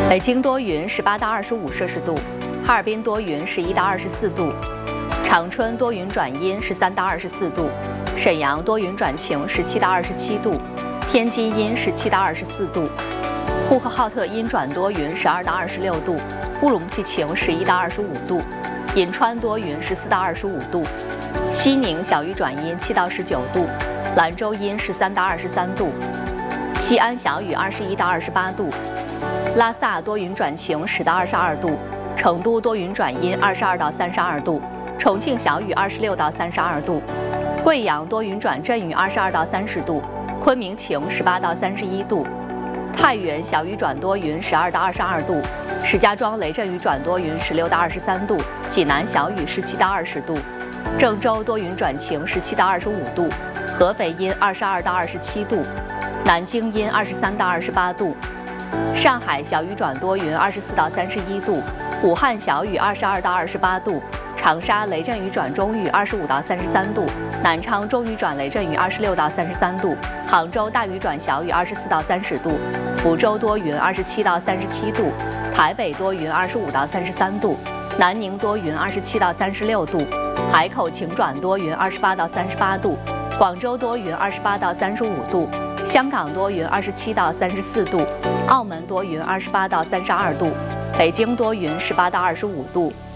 北京多云18到25摄氏度，哈尔滨多云11到24度，长春多云转阴13到24度，沈阳多云转晴17到27度，天津阴17到24度，呼和浩特阴转多云12到26度，乌鲁木齐晴11到25度，银川多云14到25度，西宁小雨转阴7到19度，兰州阴13到23度，西安小雨21到28度，拉萨多云转晴10到22度，成都多云转阴22到32度，重庆小雨26到32度，贵阳多云转阵雨22到30度，昆明晴18到31度，太原小雨转多云12到22度，石家庄雷阵雨转多云16到23度，济南小雨17到20度，郑州多云转晴17到25度，合肥阴22到27度，南京阴23到28度，上海小雨转多云24到31度，武汉小雨22到28度，长沙雷阵雨转中雨25到33度，南昌中雨转雷阵雨26到33度，杭州大雨转小雨24到30度，福州多云27到37度，台北多云25到33度，南宁多云27到36度，海口晴转多云28到38度，广州多云28到35度，香港多云27到34度，澳门多云28到32度，北京多云18到25度。